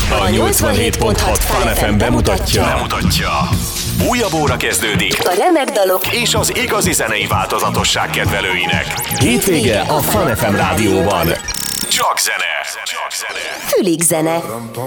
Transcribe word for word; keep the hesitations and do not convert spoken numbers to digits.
A nyolcvanhét pont hat Fun ef em bemutatja. bemutatja. Újabb óra kezdődik. A remek dalok és az igazi zenei változatosság kedvelőinek. Hétvége a Fun ef em rádióban. Csak zene. Csak zene. Fülig zene.